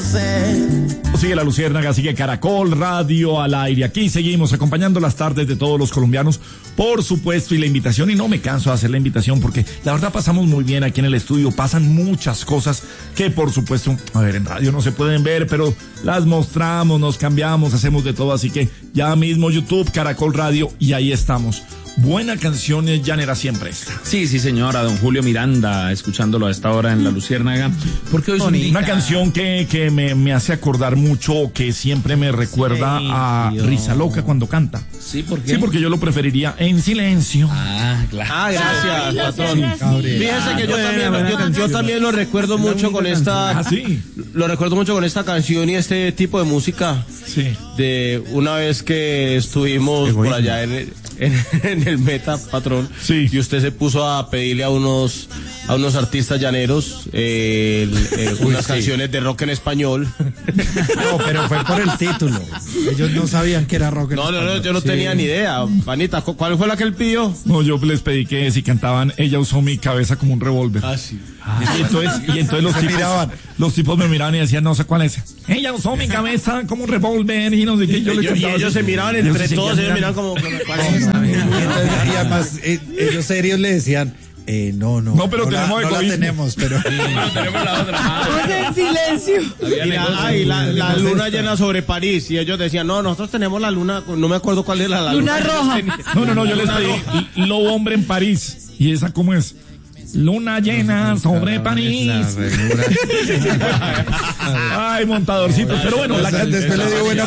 Sigue La Luciérnaga, sigue Caracol Radio al aire. Aquí seguimos acompañando las tardes de todos los colombianos, por supuesto, y la invitación, y no me canso de hacer la invitación porque la verdad pasamos muy bien aquí en el estudio, pasan muchas cosas que por supuesto, a ver, en radio no se pueden ver, pero las mostramos, nos cambiamos, hacemos de todo, así que ya mismo YouTube, Caracol Radio, y ahí estamos. Buena canción, llanera siempre esta. Sí, señora, don Julio Miranda, escuchándolo a esta hora en La Luciérnaga. Porque hoy es una canción que me hace acordar mucho, que siempre me recuerda a Risa Loca cuando canta. Sí, ¿por qué? Sí, porque yo lo preferiría en silencio. Ah, claro. Ah, gracias, patrón. Fíjense que yo también lo recuerdo mucho con esta. Ah, sí. Lo recuerdo mucho con esta canción y este tipo de música. Sí. De una vez que estuvimos por allá en el Meta, patrón. Sí. Y usted se puso a pedirle a unos artistas llaneros unas canciones de rock en español. No, pero fue por el título. Ellos no sabían que era rock en español. No, yo no tenía ni idea. Panita, ¿cuál fue la que él pidió? No, yo les pedí que si cantaban Ella usó mi cabeza como un revólver. Ah, sí. Y entonces los tipos me miraban y decían, no sé cuál es. Ella usó mi cabeza como un revólver y no sé qué. Y ellos se miraban entre todos, ellos miraban como ¿cuál es? Y además, ellos serios le decían, no, pero tenemos no la tenemos, pero tenemos la otra. En silencio. Y la luna llena sobre París. Y ellos decían, no, nosotros tenemos la luna, no me acuerdo cuál es la luna roja. No, yo les pedí Lobo Hombre en París. ¿Y esa cómo es? Luna llena sobre París. Ay, montadorcito. Pero bueno, después le dio buena